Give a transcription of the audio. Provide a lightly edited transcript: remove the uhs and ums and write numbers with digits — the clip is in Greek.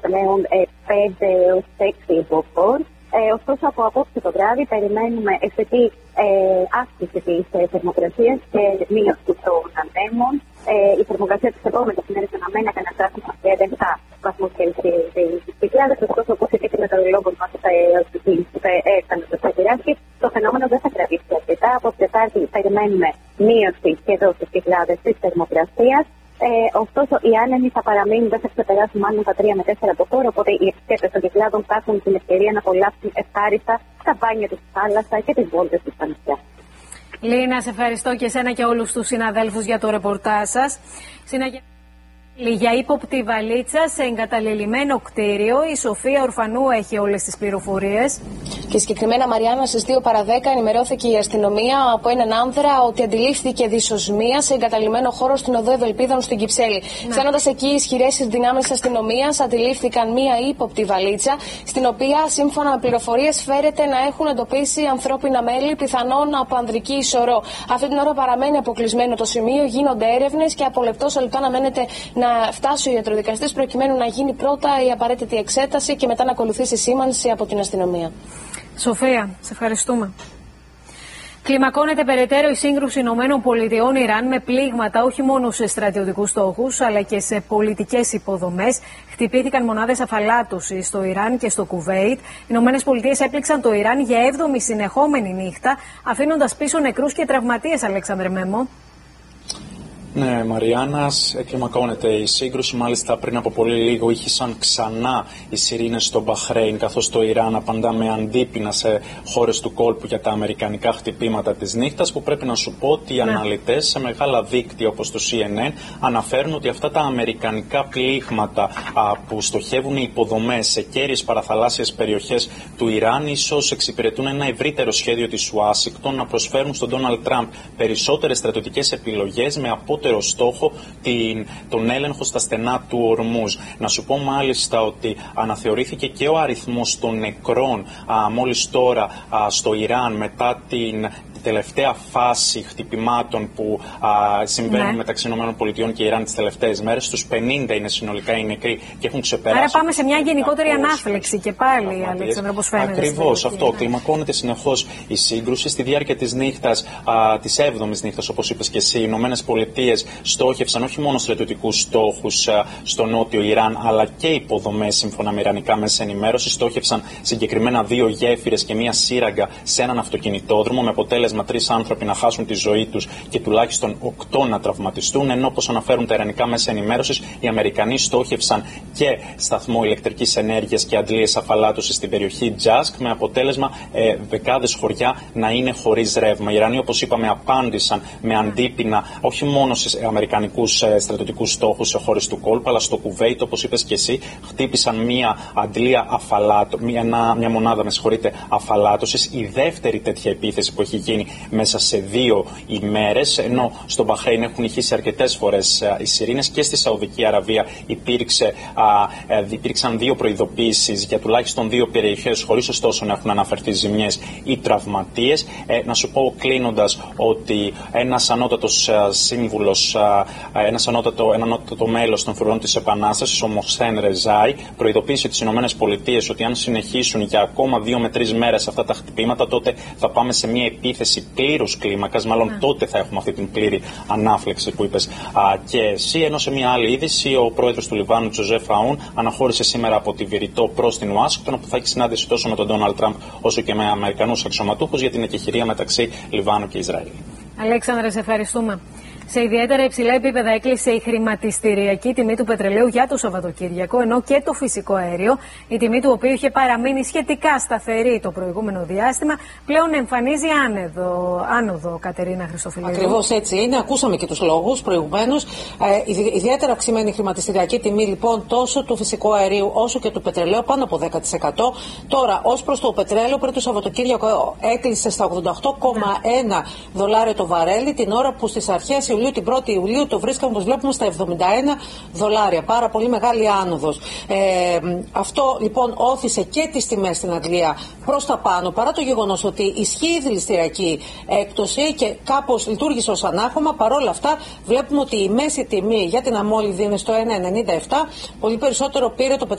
αναπνέουν 5 έως 6 μποφόρ. Ωστόσο, από απόψε το βράδυ περιμένουμε αισθητή αύξηση της θερμοκρασίας και μείωση των ανέμων. Η θερμοκρασία της επόμενης ημέρας αναμένει να καταστάσει στα 37 βαθμούς Κελσίου στις Κυκλάδες. Ωστόσο, όπως είπε και η μετεωρολόγος μας έφτανε στο Σακυράκι, το φαινόμενο δεν θα κρατήσει αρκετά. Από Τετάρτη περιμένουμε μείωση και εδώ στις Κυκλάδες της θερμοκρασίας. Ωστόσο, οι άνεμοι θα παραμείνουν, δεν θα ξεπεράσουν μάλλον τα 3 με 4 από χώρο. Οπότε οι επισκέπτες των Κυκλάδων θα έχουν την ευκαιρία να απολαύσουν ευχάριστα τα μπάνια του στη θάλασσα και τις βόλτες του στα νησιά. Λίνα, σε ευχαριστώ και εσένα και όλους τους συναδέλφους για το ρεπορτάζ σας. Για ύποπτη βαλίτσα σε εγκαταλελειμμένο κτίριο. Η Σοφία Ορφανού έχει όλες τις πληροφορίες. Και συγκεκριμένα, Μαριάννα, στις 2 παρά 10 ενημερώθηκε η αστυνομία από έναν άνδρα ότι αντιλήφθηκε δυσοσμία σε εγκαταλειμμένο χώρο στην οδό Ευελπίδων στην Κυψέλη. Φτάνοντας εκεί, οι ισχυρές δυνάμεις αστυνομίας αντιλήφθηκαν μία ύποπτη βαλίτσα, στην οποία, σύμφωνα με πληροφορίες, φέρεται να έχουν εντοπίσει ανθρώπινα μέλη, πιθανόν από ανδρική ισορρό. Αυτή την ώρα παραμένει αποκλεισμένο το σημείο, γίνονται έρευνες και από λεπτό σε λεπτό αναμένεται να φτάσει ο ιατροδικαστής προκειμένου να γίνει πρώτα η απαραίτητη εξέταση και μετά να ακολουθήσει σήμανση από την αστυνομία. Σοφία, σε ευχαριστούμε. Κλιμακώνεται περαιτέρω η σύγκρουση ΗΠΑ-Ιράν με πλήγματα όχι μόνο σε στρατιωτικούς στόχους αλλά και σε πολιτικές υποδομές. Χτυπήθηκαν μονάδες αφαλάτωσης στο Ιράν και στο Κουβέιτ. Οι ΗΠΑ έπληξαν το Ιράν για 7η συνεχόμενη νύχτα, αφήνοντας πίσω νεκρούς και τραυματίες, Αλέξανδρε Μέμο. Ναι, Μαριάννα, εκκλιμακώνεται η σύγκρουση. Μάλιστα, πριν από πολύ λίγο ήχησαν ξανά οι σιρήνες στο Μπαχρέιν, καθώς το Ιράν απαντά με αντίπεινα σε χώρες του κόλπου για τα αμερικανικά χτυπήματα της νύχτας. Που πρέπει να σου πω ότι οι αναλυτές σε μεγάλα δίκτυα όπως το CNN αναφέρουν ότι αυτά τα αμερικανικά πλήγματα που στοχεύουν οι υποδομές σε κέρυες παραθαλάσσιες περιοχές του Ιράν ίσως εξυπηρετούν ένα ευρύτερο σχέδιο της Ουάσιγκτον να προσφέρουν στον Ντόναλντ Τραμπ περισσότερες στρατιωτικές επιλογές με απότερο στόχο τον έλεγχο στα στενά του Ορμούζ. Να σου πω μάλιστα ότι αναθεωρήθηκε και ο αριθμός των νεκρών μόλις τώρα στο Ιράν μετά την τελευταία φάση χτυπημάτων που συμβαίνουν μεταξύ ΗΠΑ και Ιράν τις τελευταίες μέρες. Στους 50 είναι συνολικά οι νεκροί και έχουν ξεπεράσει. Άρα πάμε σε μια γενικότερη ανάφλεξη και πάλι, Αλέξανδρα, όπως φαίνεται. Ακριβώς αυτό. Κλιμακώνεται συνεχώς η σύγκρουση. Στη διάρκεια της νύχτας, της 7ης νύχτας, όπως είπες και εσύ, οι ΗΠΑ στόχευσαν όχι μόνο στρατιωτικούς στόχους στο νότιο Ιράν, αλλά και υποδομές σύμφωνα με ιρανικά μέσα ενημέρωση. Στόχευσαν συγκεκριμένα 2 γέφυρες και 1 σύραγγα σε έναν αυτοκινητόδρομο, με αποτέλεσμα 3 άνθρωποι να χάσουν τη ζωή τους και τουλάχιστον 8 να τραυματιστούν. Ενώ, όπως αναφέρουν τα ιρανικά μέσα ενημέρωσης, οι Αμερικανοί στόχευσαν και σταθμό ηλεκτρικής ενέργειας και αντλίες αφαλάτωσης στην περιοχή Τζάσκ, με αποτέλεσμα δεκάδες χωριά να είναι χωρίς ρεύμα. Οι Ιρανοί, όπως είπαμε, απάντησαν με αντίπεινα όχι μόνο σε αμερικανικούς στρατιωτικούς στόχους σε χώρες του κόλπου, αλλά στο Κουβέιτ, όπως είπες και εσύ, χτύπησαν μια αντλία μια μονάδα αφαλάτωσης. Η δεύτερη τέτοια επίθεση που έχει γίνει μέσα σε 2 ημέρες, ενώ στο Μπαχρέιν έχουν ηχήσει αρκετές φορές οι σιρήνες και στη Σαουδική Αραβία υπήρξαν 2 προειδοποίησεις για τουλάχιστον 2 περιοχές, χωρίς ωστόσο να έχουν αναφερθεί ζημιές ή τραυματίες. Να σου πω κλείνοντας ότι ένας ανώτατος σύμβουλος, ένα ανώτατο μέλος των φρουρών της Επανάστασης, ο Μοχσέν Ρεζάι, προειδοποίησε τις ΗΠΑ ότι αν συνεχίσουν για ακόμα 2 με 3 μέρες αυτά τα χτυπήματα, τότε θα πάμε σε μια επίθεση πλήρους κλίμακας. Μάλλον τότε θα έχουμε αυτή την πλήρη ανάφλεξη που είπες και εσύ. Ενώ σε μια άλλη είδηση, ο πρόεδρος του Λιβάνου, Τζοζέφ Αούν, αναχώρησε σήμερα από τη Βηρητό προς την Ουάσιγκτον, όπου θα έχει συνάντηση τόσο με τον Ντόναλντ Τραμπ όσο και με Αμερικανούς αξιωματούχους για την εκεχηρία μεταξύ Λιβάνου και Ισραήλ. Αλέξανδρε, σε ευχαριστούμε. Σε ιδιαίτερα υψηλά επίπεδα έκλεισε η χρηματιστηριακή τιμή του πετρελαίου για το Σαββατοκύριακο, ενώ και το φυσικό αέριο, η τιμή του οποίου είχε παραμείνει σχετικά σταθερή το προηγούμενο διάστημα, πλέον εμφανίζει άνοδο, Κατερίνα Χριστοφιλίδου. Ακριβώς έτσι είναι. Ακούσαμε και τους λόγους προηγουμένως. Ιδιαίτερα αυξημένη η χρηματιστηριακή τιμή λοιπόν τόσο του φυσικού αερίου όσο και του πετρελαίου, πάνω από 10%. Τώρα, ως προς το πετρέλαιο, πριν το Σαββατοκύριακο έκλεισε στα $88,1 το βαρέλι, την ώρα που στις αρχές την 1η Ιουλίου το βρίσκαμε, όπως βλέπουμε, στα $71. Πάρα πολύ μεγάλη άνοδος. Αυτό λοιπόν όθησε και τις τιμές στην Αγγλία προς τα πάνω, παρά το γεγονός ότι ισχύει η δηληστηριακή έκπτωση και κάπως λειτουργήσε ως ανάχωμα. Παρόλα αυτά, βλέπουμε ότι η μέση τιμή για την αμόλυδη είναι στο 1,97. Πολύ περισσότερο πήρε το